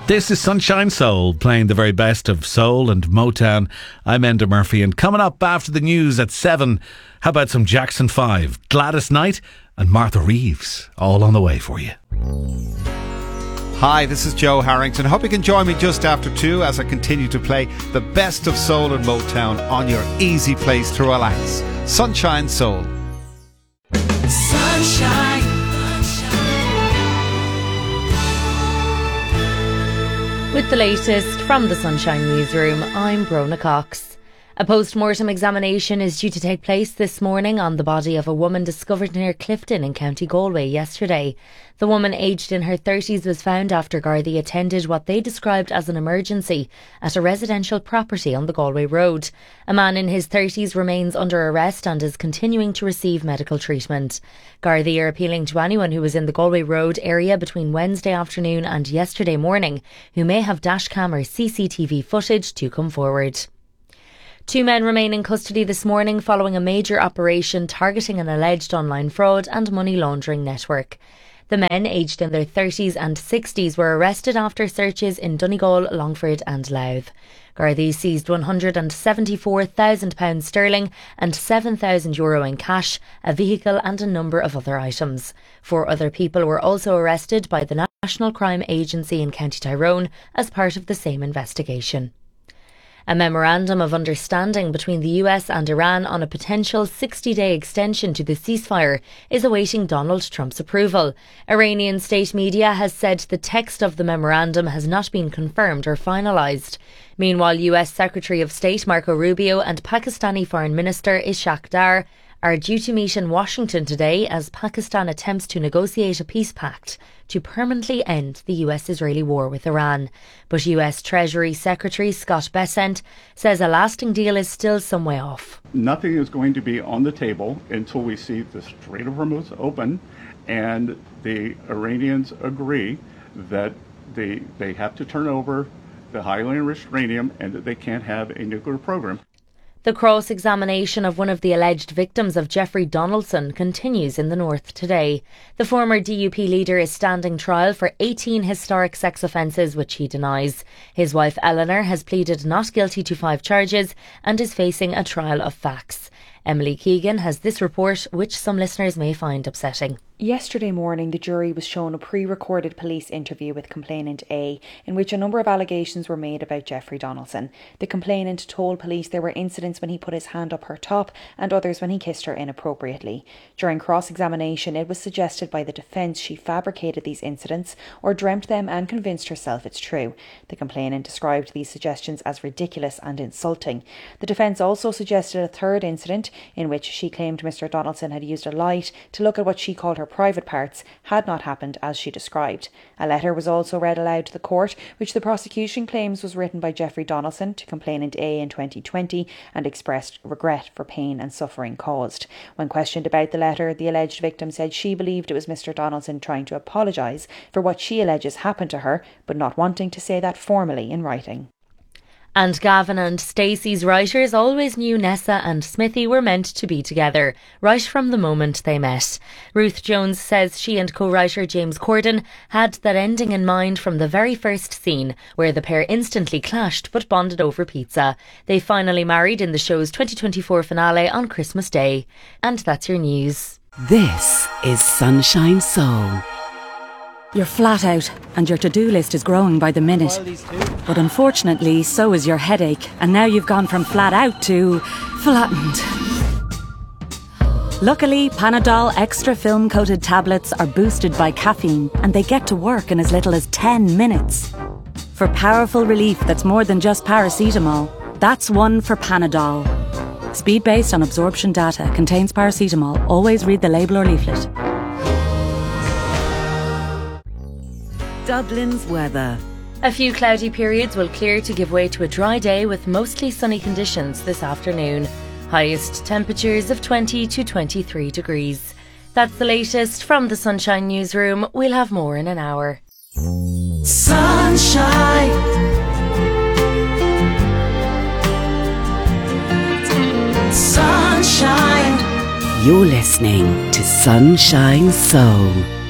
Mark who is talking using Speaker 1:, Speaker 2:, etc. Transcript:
Speaker 1: This is Sunshine Soul, playing the very best of soul and Motown. I'm Enda Murphy, and coming up after the news at 7, how about some Jackson 5, Gladys Knight and Martha Reeves, all on the way for you.
Speaker 2: Hi, this is Joe Harrington. Hope you can join me just after 2 as I continue to play the best of soul and Motown on your easy place to relax. Sunshine Soul.
Speaker 3: Sunshine.
Speaker 4: With the latest from the Sunshine Newsroom, I'm Brona Cox. A post-mortem examination is due to take place this morning on the body of a woman discovered near Clifton in County Galway yesterday. The woman, aged in her 30s, was found after Gardaí attended what they described as an emergency at a residential property on the Galway Road. A man in his 30s remains under arrest and is continuing to receive medical treatment. Gardaí are appealing to anyone who was in the Galway Road area between Wednesday afternoon and yesterday morning who may have dashcam or CCTV footage to come forward. 2 men remain in custody this morning following a major operation targeting an alleged online fraud and money laundering network. The men, aged in their 30s and 60s, were arrested after searches in Donegal, Longford and Louth. Gardaí seized £174,000 sterling and €7,000 in cash, a vehicle and a number of other items. 4 other people were also arrested by the National Crime Agency in County Tyrone as part of the same investigation. A memorandum of understanding between the US and Iran on a potential 60-day extension to the ceasefire is awaiting Donald Trump's approval. Iranian state media has said the text of the memorandum has not been confirmed or finalised. Meanwhile, US Secretary of State Marco Rubio and Pakistani Foreign Minister Ishaq Dar are due to meet in Washington today as Pakistan attempts to negotiate a peace pact to permanently end the US-Israeli war with Iran. But US Treasury Secretary Scott Bessent says a lasting deal is still some way off.
Speaker 5: Nothing is going to be on the table until we see the Strait of Hormuz open and the Iranians agree that they have to turn over the highly enriched uranium and that they can't have a nuclear program.
Speaker 4: The cross-examination of one of the alleged victims of Jeffrey Donaldson continues in the North today. The former DUP leader is standing trial for 18 historic sex offences which he denies. His wife Eleanor has pleaded not guilty to 5 charges and is facing a trial of facts. Emily Keegan has this report, which some listeners may find upsetting.
Speaker 6: Yesterday morning, the jury was shown a pre-recorded police interview with complainant A, in which a number of allegations were made about Jeffrey Donaldson. The complainant told police there were incidents when he put his hand up her top and others when he kissed her inappropriately. During cross-examination, it was suggested by the defence she fabricated these incidents or dreamt them and convinced herself it's true. The complainant described these suggestions as ridiculous and insulting. The defence also suggested a third incident in which she claimed Mr. Donaldson had used a light to look at what she called her private parts had not happened as she described. A letter was also read aloud to the court, which the prosecution claims was written by Jeffrey Donaldson to complainant A in 2020 and expressed regret for pain and suffering caused. When questioned about the letter, the alleged victim said she believed it was Mr. Donaldson trying to apologise for what she alleges happened to her, but not wanting to say that formally in writing.
Speaker 4: And Gavin and Stacey's writers always knew Nessa and Smithy were meant to be together, right from the moment they met. Ruth Jones says she and co-writer James Corden had that ending in mind from the very first scene, where the pair instantly clashed but bonded over pizza. They finally married in the show's 2024 finale on Christmas Day. And that's your news.
Speaker 7: This is Sunshine Soul. You're flat out and your to-do list is growing by the minute. But unfortunately, so is your headache, and now you've gone from flat out to flattened. Luckily, Panadol Extra Film-Coated tablets are boosted by caffeine and they get to work in as little as 10 minutes. For powerful relief that's more than just paracetamol, that's one for Panadol. Speed based on absorption data, contains paracetamol. Always read the label or leaflet.
Speaker 8: Dublin's weather.
Speaker 4: A few cloudy periods will clear to give way to a dry day with mostly sunny conditions this afternoon. Highest temperatures of 20 to 23 degrees. That's the latest from the Sunshine Newsroom. We'll have more in an hour.
Speaker 3: Sunshine. Sunshine.
Speaker 7: You're listening to Sunshine Soul